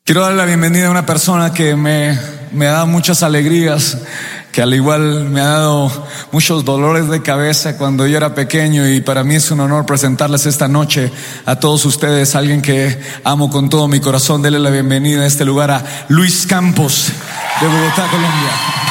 Quiero darle la bienvenida a una persona que me ha dado muchas alegrías, que al igual me ha dado muchos dolores de cabeza cuando yo era pequeño, y para mí es un honor presentarles esta noche a todos ustedes, alguien que amo con todo mi corazón. Denle la bienvenida a este lugar a Luis Campos, de Bogotá, Colombia.